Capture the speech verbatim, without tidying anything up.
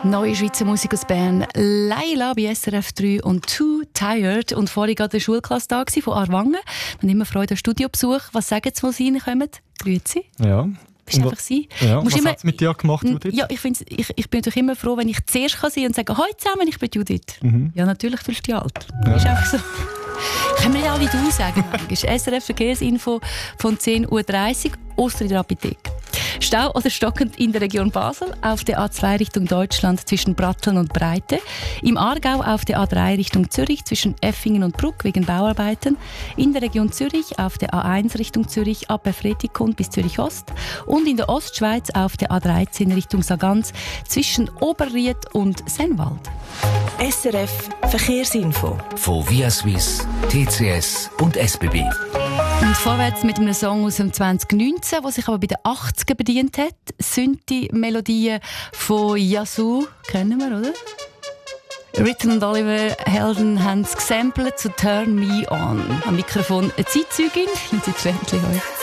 Neue Schweizer Musik aus Bern. Laila bei S R F drei und Too Tired. Und vorhin war eine Schulklasse da von Aarwangen. Wir haben immer Freude an Studiobesuch. Was sagen Sie, wo Sie reinkommen? Grüezi. Ja. Bist einfach Sie. Ja. Was hat es mit dir gemacht, Judith? Ja, ich, ich, ich bin natürlich immer froh, wenn ich zuerst kann sein und sagen, «Hallo zusammen, ich bin Judith.» Mhm. Ja, natürlich fühlst du dich alt. Ja. Ist einfach so. Können wir nicht alle «du» sagen? S R F Verkehrsinfo von zehn Uhr dreißig, ausser in der Apotheke. Stau oder stockend in der Region Basel, auf der A zwei Richtung Deutschland zwischen Bratteln und Breite. Im Aargau auf der A drei Richtung Zürich zwischen Effingen und Bruck wegen Bauarbeiten. In der Region Zürich auf der A eins Richtung Zürich ab Befretikon bis Zürich Ost. Und in der Ostschweiz auf der A dreizehn Richtung Sargans zwischen Oberried und Sennwald. S R F Verkehrsinfo von Via Suisse, T C S und S B B. Und vorwärts mit einem Song aus dem zwanzig neunzehn, der sich aber bei den achtzigern bedient hat. Synthi-Melodien von Yazoo, kennen wir, oder? Ritten und Oliver Helden haben es gesampelt zu «Turn Me On». Am Mikrofon eine Zeitzeugin, Lindsay Trentli.